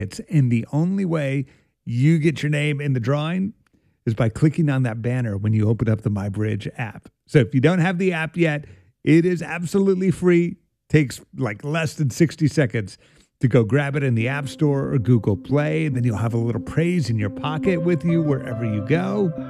And the only way you get your name in the drawing is by clicking on that banner when you open up the MyBridge app. So if you don't have the app yet, it is absolutely free. Takes like less than 60 seconds to go grab it in the App Store or Google Play. Then you'll have a little praise in your pocket with you wherever you go.